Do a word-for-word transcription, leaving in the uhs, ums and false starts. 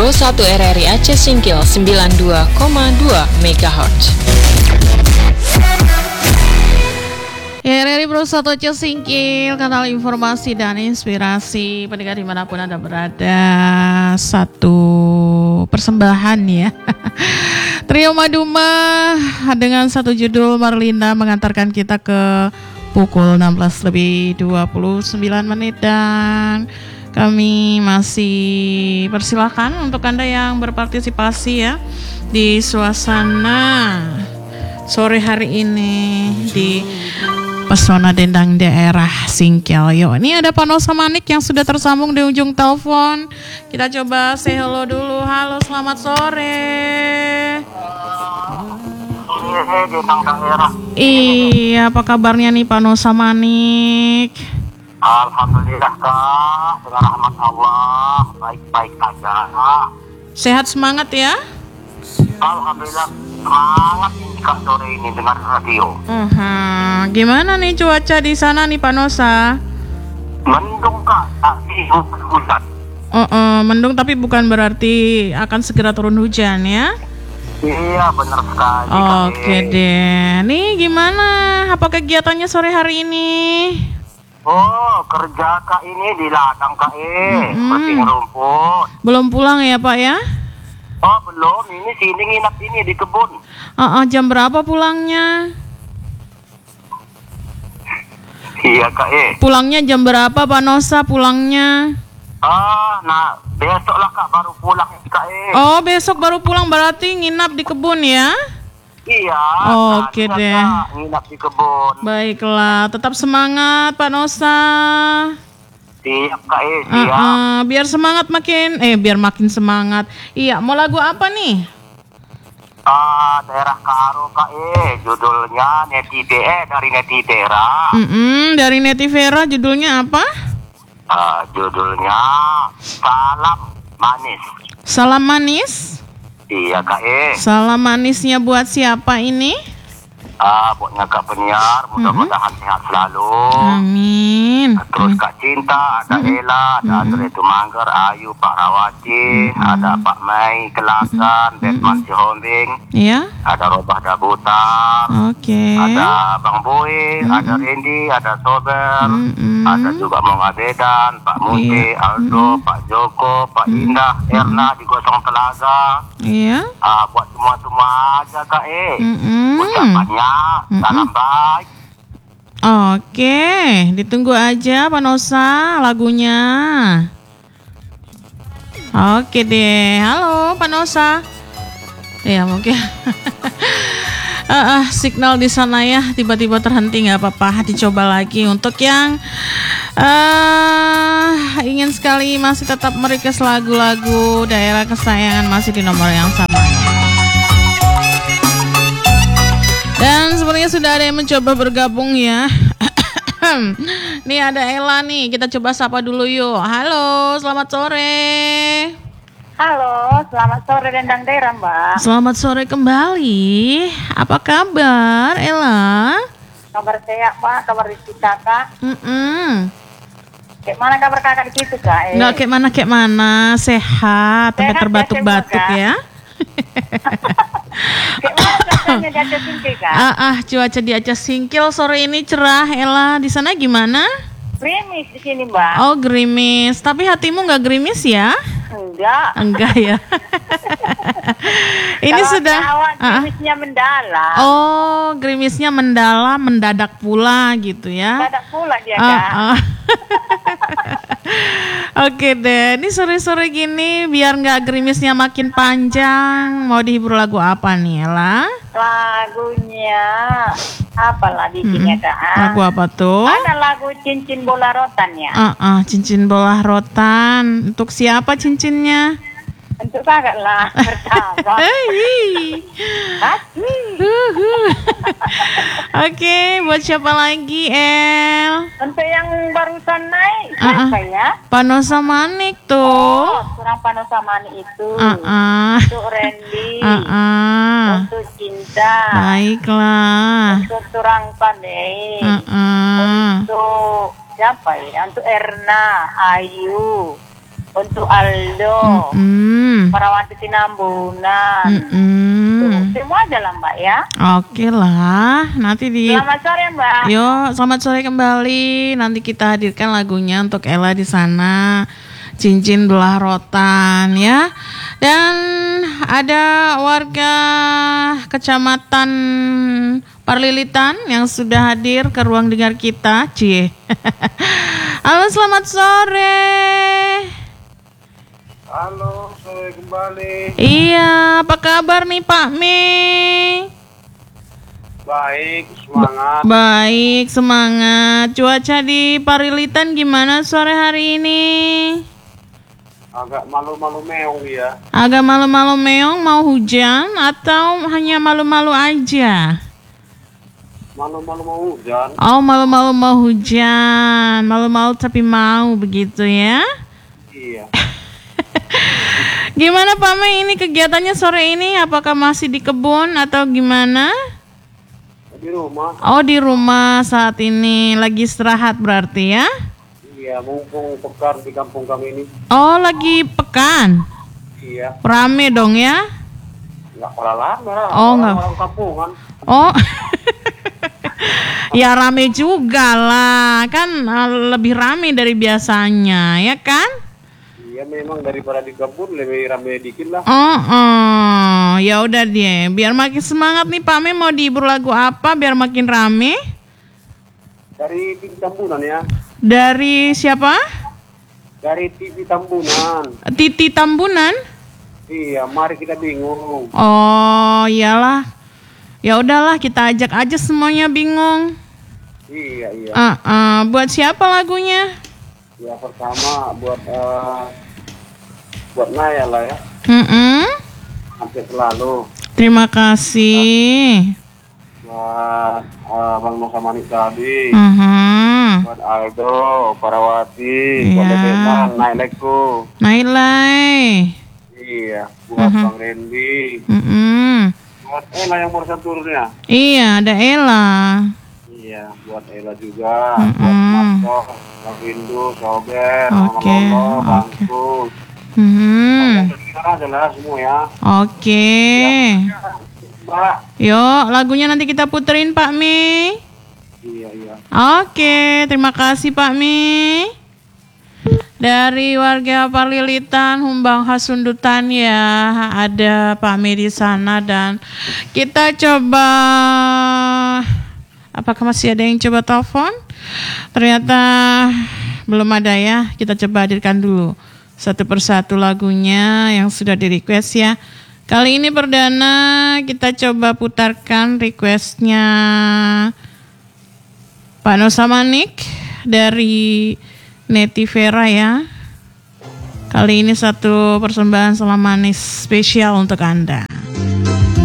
Pro satu R R I Aceh Singkil sembilan puluh dua koma dua megahertz. Ya, R R I Pro satu Aceh Singkil, kanal informasi dan inspirasi pendengar dimanapun Anda berada. Satu persembahan ya. Trio Maduma dengan satu judul Marlinda mengantarkan kita ke pukul enam belas lebih dua puluh sembilan menit, dan kami masih persilakan untuk Anda yang berpartisipasi ya di suasana sore hari ini di Pesona Dendang daerah Singkil. Yo, ini ada Panosa Manik yang sudah tersambung di ujung telepon. Kita coba say hello dulu. Halo, selamat sore. Iya, apa kabarnya nih Panosa Manik? Alhamdulillah Kak, dengan rahmat Allah baik-baik aja. Sehat semangat ya? Alhamdulillah semangat ini Kak sore ini dengar radio. Uh-huh. Gimana nih cuaca di sana nih Panosa? Mendung Kak, tapi hujan. Uh-uh, mendung tapi bukan berarti akan segera turun hujan ya? Iya benar sekali. Oke deh. Nih gimana? Apa kegiatannya sore hari ini? Oh, kerja Kak ini di ladang Kak eh, Mm-hmm. bersihin rumput. Belum pulang ya Pak ya? Oh belum, ini sini nginap ini di kebun. Uh-uh, jam berapa pulangnya? Iya Kak eh. Pulangnya jam berapa Panosa pulangnya? Ah, nah besok lah Kak baru pulang Kak eh. Oh, besok baru pulang berarti nginap di kebun ya? Iya. Oke tadi deh. Kak, nginap di kebun. Baiklah, tetap semangat Pak Nosa. Siap Kak eh, siap. Uh-uh, biar semangat makin, eh biar makin semangat. Iya, mau lagu apa nih? Ah, daerah Karo Kak eh, judulnya Netide eh dari Netidera. Mm-mm, dari Netivera judulnya apa? Ah, judulnya Salam Manis. Salam manis. Iya Kak eh. Salam manisnya buat siapa ini? Ah, buat Kak penyiar, mudah-mudahan sehat selalu. Amin. Terus Kak Cinta, ada Ella, ada Andre Tumanggar, Ayu, Pak Rawati, ada Pak Mai, Kelasan, Desman Cihombing, Ya. ada Robah Dabutar, Oke. ada Bang Boy, ada Randy, ada Sober, Mm-mm. ada juga Mang Abedan, Pak Munti, Aldo, Pak Joko, Pak Indah, Erna di Gosong Telaga. Iya. Ah, buat semua-semua aja Kak eh. Mm-mm. Ucapannya salam baik. Oke, ditunggu aja Pak Nosa lagunya. Oke deh, halo Pak Nosa. Ya mungkin uh, uh, signal di sana ya tiba-tiba terhenti, nggak apa-apa, dicoba lagi. Untuk yang uh, ingin sekali masih tetap merequest lagu-lagu daerah kesayangan masih di nomor yang sama. Dan sepertinya sudah ada yang mencoba bergabung ya. Nih ada Ella nih, kita coba sapa dulu yuk. Halo, selamat sore. Halo, selamat sore Dendang daerah Mbak. Selamat sore kembali. Apa kabar Ella? Kabar sehat Pak, kabar Rizky Kakak. Mm-mm. Kayak mana kabar kakak di situ Kak? Eh? Nggak kayak mana kayak mana, sehat, tapi Sehat ya, terbatuk-batuk semoga. ya. Kayak mana cuacanya di Aceh Singkil Kak? Ah, ah, cuaca di Aceh Singkil sore ini cerah. Ella, di sana gimana? Gerimis di sini Mbak. Oh, gerimis. Tapi hatimu nggak gerimis ya? Enggak. Enggak ya. Ini Kalau sudah awan ah, ah. gerimisnya mendalam. Oh, gerimisnya mendalam, mendadak pula gitu ya. Mendadak pula dia Ah, Kak. ah. Oke deh, ini sore-sore gini biar nggak gerimisnya makin panjang, mau dihibur lagu apa nih Ella? Lagunya apa lagi Mm-mm. Kak? Lagu apa tuh? Ada lagu Cincin Bola Rotan ya. Ah, ah, cincin bola rotan. Untuk siapa cincinnya? Untuk kakak lah pertama. Hei. Hati. Uhuh. Oke, buat siapa lagi El? Untuk yang barusan naik Ah, ah. siapa ya? Panosa Manik tuh. Oh, kurang panas sama itu. Ah, ah. Untuk Randy. Ah, ah. Untuk Cinta. Baiklah. Untuk Turang Pandai. Ah, ah. Untuk siapa ya? Untuk Erna, Ayu. untuk Aldo, Mm-mm. Parawati Tinambunan. Mm-mm. Semua aja lah Mbak ya. Oke lah, nanti di Selamat sore Mbak. Yo, selamat sore kembali. Nanti kita hadirkan lagunya untuk Ella di sana. Cincin belah rotan ya. Dan ada warga Kecamatan Parlilitan yang sudah hadir ke ruang dengar kita. Cie. Halo, selamat sore. Halo, sore kembali. Iya, apa kabar nih Pak Mi? Baik, semangat. Baik, semangat. Cuaca di Parilitan gimana sore hari ini? Agak malu-malu meong dia. Agak malu-malu meong, mau hujan atau hanya malu-malu aja? Malu-malu mau hujan. Oh, malu-malu mau hujan. Malu-malu tapi mau begitu ya? Iya. Gimana Pak Mei, ini kegiatannya sore ini? Apakah masih di kebun atau gimana? Di rumah. Oh, di rumah saat ini. Lagi istirahat berarti ya? Iya, mumpung pekan di kampung kami ini. Oh, lagi pekan. Iya. Rame dong ya? Enggak kalah lama lah. Oh, enggak. Orang kampungan. Oh. Ya rame juga lah. Kan uh, lebih rame dari biasanya, ya kan? Iya, memang daripada di kebun lebih ramai dikit lah. Oh, oh. Ya udah deh. Biar makin semangat nih Pak Me, mau dihibur lagu apa biar makin rame? Dari T V Tambunan ya. Dari siapa? Dari T V Tambunan. Titi Tambunan? Iya, mari kita bingung. Oh, iyalah. Ya udahlah, kita ajak aja semuanya bingung. Iya, iya. Ah, ah. Buat siapa lagunya? Ya pertama buat uh, buat Naya lah ya. Mm-mm. Hampir selalu. Terima kasih. Buat uh, Bang Nusa Manik tadi. Mhm. Buat Aldo, Parawati, Iya. buat Bebetan, Nailekku. Nailai. Iya, buat Mhm. Bang Randy. Mm-mm. Buat Ella yang barusan turunnya. Iya, ada Ella. Iya, buat Ella juga. Buat Mm-mm. Marco, Bang Windu, Sober, Mama Oke, Lolo, Bang oke. Sus. Mhm. Kita adalah semua ya. Oke. Mbak. Yuk, lagunya nanti kita puterin Pak Mi. Iya, iya. Oke, terima kasih Pak Mi. Dari warga Parlilitan, Humbang Hasundutan ya, ada Pak Mi di sana dan kita coba. Apakah masih ada yang coba telepon? Ternyata belum ada ya. Kita coba hadirkan dulu satu persatu lagunya yang sudah di request ya. Kali ini perdana kita coba putarkan requestnya Pak Nusa Manik dari Neti Vera ya. Kali ini satu persembahan Selam Manis spesial untuk Anda.